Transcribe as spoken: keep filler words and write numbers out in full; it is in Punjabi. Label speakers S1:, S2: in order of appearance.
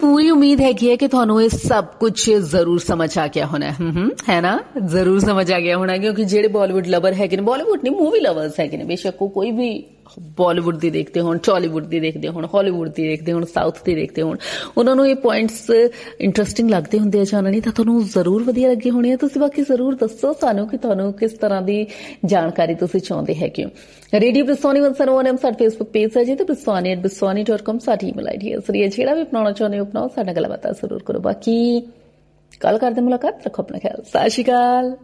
S1: पूरी उम्मीद हैगी है कि ਤੁਹਾਨੂੰ ਇਹ ਸਭ ਕੁਝ ਜ਼ਰੂਰ ਸਮਝ ਆ ਗਿਆ ਹੋਣਾ ਹੈ ਹਮ ਹੈ ਨਾ ਜ਼ਰੂਰ ਸਮਝ ਆ ਗਿਆ ਹੋਣਾ ਕਿਉਂਕਿ ਜਿਹੜੇ ਬਾਲੀਵੁੱਡ ਲਵਰ ਹੈਗੇ ਨੇ ਬਾਲੀਵੁੱਡ ਨਹੀਂ ਮੂਵੀ ਲਵਰਸ ਹੈਗੇ ਨੇ ਬੇਸ਼ੱਕ ਉਹ ਕੋਈ ਵੀ ਬਾਲੀਵੁੱਡ ਦੀ ਦੇਖਦੇ ਹੋਣ ਟਾਲੀਵੁੱਡ ਦੀ ਦੇਖਦੇ ਹੋਣ ਹਾਲੀਵੁੱਡ ਦੀ ਦੇਖਦੇ ਹੋਣ ਸਾਊਥ ਦੀ ਦੇਖਦੇ ਹੋਣ ਉਹਨਾਂ ਨੂੰ ਇਹ ਪੁਆਇੰਟਸ ਇੰਟਰਸਟਿੰਗ ਲੱਗਦੇ ਹੁੰਦੇ ਆ ਜਾਣਨ ਨਹੀਂ ਤਾਂ ਤੁਹਾਨੂੰ ਜ਼ਰੂਰ ਵਧੀਆ ਲੱਗੇ ਹੋਣੇ ਆ ਤੁਸੀਂ ਬਾਕੀ ਜ਼ਰੂਰ ਦੱਸੋ ਸਾਨੂੰ ਕਿ ਤੁਹਾਨੂੰ ਕਿਸ ਤਰ੍ਹਾਂ ਦੀ ਜਾਣਕਾਰੀ ਤੁਸੀਂ ਚਾਹੁੰਦੇ ਹੈਗੇ ਹੋ ਰੇਡੀਓ ਬਿਸਵਾਨੀ ਇੱਕ ਸੌ ਇੱਕ ਸਾਡਾ ਫੇਸਬੁੱਕ ਪੇਜ ਹੈ ਜੀ ਤੇ ਬਿਸਵਾਨੀ ਐਟ ਬਿਸਵਾਨੀ ਡਾਟ ਕਾਮ ਸਾਡੀ ਈਮੇਲ ਆਈਡੀ ਹੈ ਸਰੀਆ ਜਿਹੜਾ ਵੀ ਅਪਣਾਉਣਾ ਚਾਹੁੰਦੇ ਹੋ ਅਪਣਾਓ ਸਾਡੇ ਨਾਲ ਗੱਲਬਾਤ ਜ਼ਰੂਰ ਕਰੋ ਬਾਕੀ ਕੱਲ ਕਰਦੇ ਮੁਲਾਕਾਤ ਰੱਖੋ ਆਪਣਾ ਖਿਆਲ ਸਤਿ ਸ਼੍ਰੀ ਅਕਾਲ